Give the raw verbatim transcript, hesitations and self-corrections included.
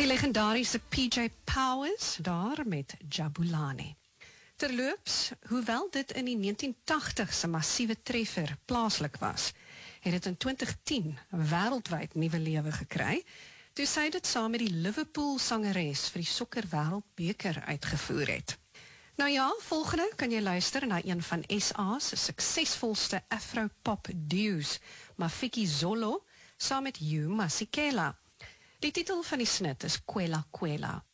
Die legendariese P J Powers, daar met Jabulani. Terloops, hoewel dit in die negentien tachtig's 'n massiewe treffer plaaslik was, het dit in twintig tien wêreldwyd nuwe lewe gekry, toe sy dit saam met die Liverpool sangeres vir die sokker wêreldbeker uitgevoer het. Nou ja, volgende kan jy luister na een van S A's suksesvolste afro-pop duos, Mafikizolo, Zolo, saam met Hugh Masekela. Die titel van die snit is Kwela Kwela.